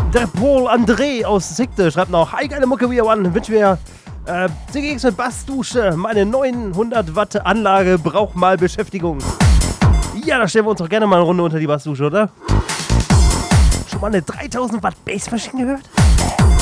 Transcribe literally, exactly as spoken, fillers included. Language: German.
Der Paul André aus Sickte schreibt noch: Hi, geile Mucke, wie One. Wünsch mir äh, C G X mit Bassdusche. Meine neunhundert Watt Anlage braucht mal Beschäftigung. Ja, da stellen wir uns doch gerne mal eine Runde unter die Bassdusche, oder? Schon mal eine dreitausend Watt Bassmaschine gehört?